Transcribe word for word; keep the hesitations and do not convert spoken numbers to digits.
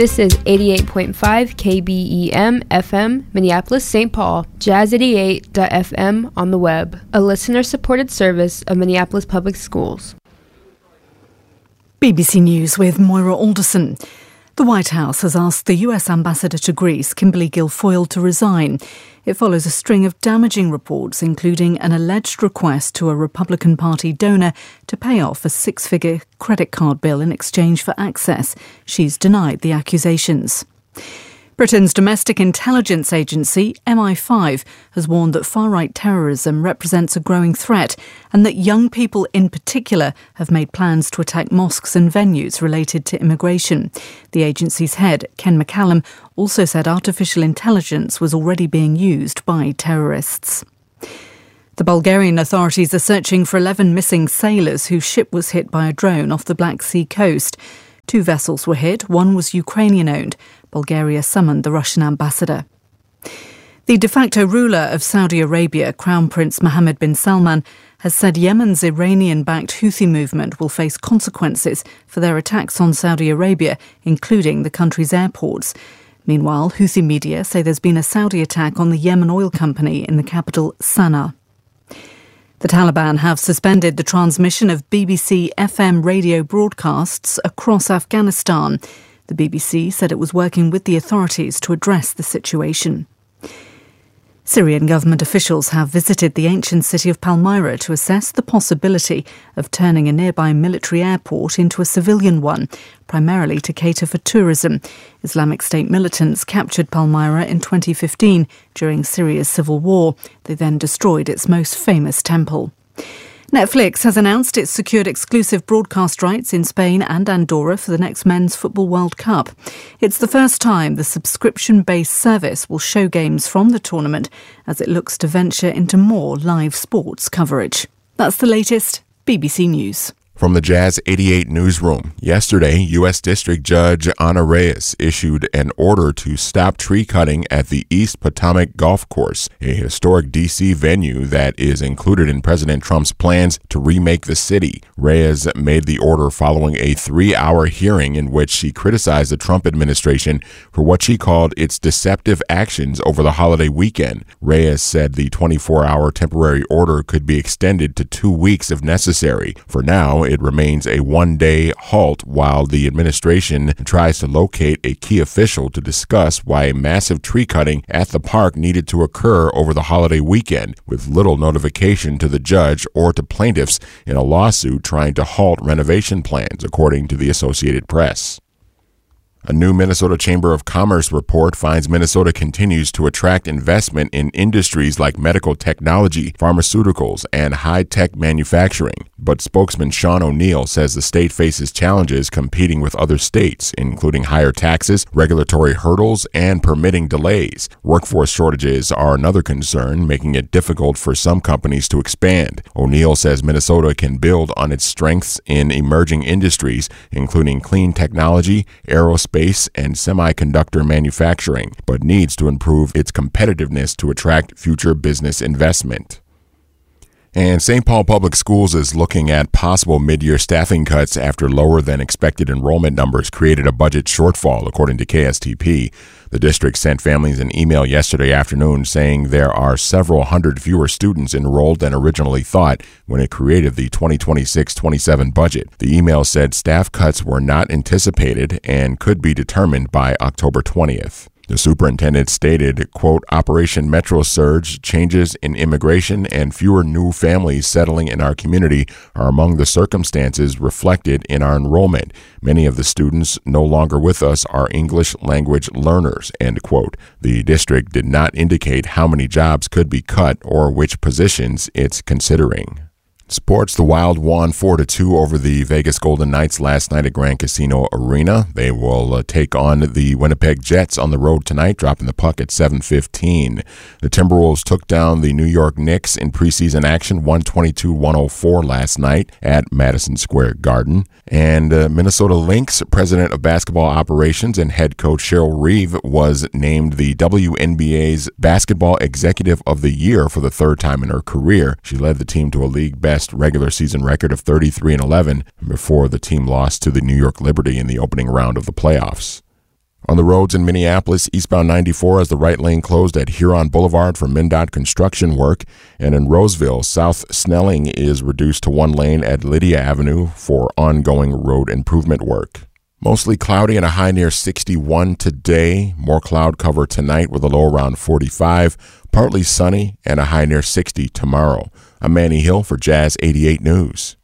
This is eighty-eight point five K B E M F M, Minneapolis, Saint Paul, jazz eighty-eight dot f m on the web, a listener-supported service of Minneapolis Public Schools. B B C News with Moira Alderson. The White House has asked the U S Ambassador to Greece, Kimberly Guilfoyle, to resign. It follows a string of damaging reports, including an alleged request to a Republican Party donor to pay off a six-figure credit card bill in exchange for access. She's denied the accusations. Britain's domestic intelligence agency, M I five, has warned that far-right terrorism represents a growing threat and that young people in particular have made plans to attack mosques and venues related to immigration. The agency's head, Ken McCallum, also said artificial intelligence was already being used by terrorists. The Bulgarian authorities are searching for eleven missing sailors whose ship was hit by a drone off the Black Sea coast. Two vessels were hit, one was Ukrainian-owned. Bulgaria summoned the Russian ambassador. The de facto ruler of Saudi Arabia, Crown Prince Mohammed bin Salman, has said Yemen's Iranian-backed Houthi movement will face consequences for their attacks on Saudi Arabia, including the country's airports. Meanwhile, Houthi media say there's been a Saudi attack on the Yemen oil company in the capital, Sana'a. The Taliban have suspended the transmission of B B C F M radio broadcasts across Afghanistan. The B B C said it was working with the authorities to address the situation. Syrian government officials have visited the ancient city of Palmyra to assess the possibility of turning a nearby military airport into a civilian one, primarily to cater for tourism. Islamic State militants captured Palmyra in twenty fifteen during Syria's civil war. They then destroyed its most famous temple. Netflix has announced it's secured exclusive broadcast rights in Spain and Andorra for the next Men's Football World Cup. It's the first time the subscription-based service will show games from the tournament as it looks to venture into more live sports coverage. That's the latest B B C News. From the Jazz eighty-eight newsroom, yesterday, U S District Judge Ana Reyes issued an order to stop tree cutting at the East Potomac Golf Course, a historic D C venue that is included in President Trump's plans to remake the city. Reyes made the order following a three-hour hearing in which she criticized the Trump administration for what she called its deceptive actions over the holiday weekend. Reyes said the twenty-four hour temporary order could be extended to two weeks if necessary. For now, it remains a one-day halt while the administration tries to locate a key official to discuss why a massive tree cutting at the park needed to occur over the holiday weekend, with little notification to the judge or to plaintiffs in a lawsuit trying to halt renovation plans, according to the Associated Press. A new Minnesota Chamber of Commerce report finds Minnesota continues to attract investment in industries like medical technology, pharmaceuticals, and high-tech manufacturing. But spokesman Sean O'Neill says the state faces challenges competing with other states, including higher taxes, regulatory hurdles, and permitting delays. Workforce shortages are another concern, making it difficult for some companies to expand. O'Neill says Minnesota can build on its strengths in emerging industries, including clean technology, aerospace, space and semiconductor manufacturing, but needs to improve its competitiveness to attract future business investment. And Saint Paul Public Schools is looking at possible mid-year staffing cuts after lower than expected enrollment numbers created a budget shortfall, according to K S T P. The district sent families an email yesterday afternoon saying there are several hundred fewer students enrolled than originally thought when it created the twenty twenty-six twenty-seven budget. The email said staff cuts were not anticipated and could be determined by October twentieth. The superintendent stated, quote, Operation Metro Surge, changes in immigration, and fewer new families settling in our community are among the circumstances reflected in our enrollment. Many of the students no longer with us are English language learners, end quote. The district did not indicate how many jobs could be cut or which positions it's considering. Sports, the Wild won four to two over the Vegas Golden Knights last night at Grand Casino Arena. They will uh, take on the Winnipeg Jets on the road tonight, dropping the puck at seven fifteen. The Timberwolves took down the New York Knicks in preseason action, one twenty-two to one oh four last night at Madison Square Garden. And uh, Minnesota Lynx president of basketball operations and head coach Cheryl Reeve was named the W N B A's Basketball Executive of the Year for the third time in her career. She led the team to a league best regular season record of thirty-three and eleven before the team lost to the New York Liberty in the opening round of the playoffs. On the roads in Minneapolis, eastbound ninety-four has the right lane closed at Huron Boulevard for MnDOT construction work, and in Roseville, South Snelling is reduced to one lane at Lydia Avenue for ongoing road improvement work. Mostly cloudy and a high near sixty-one today. More cloud cover tonight with a low around forty-five. Partly sunny and a high near sixty tomorrow. I'm Manny Hill for Jazz eighty-eight News.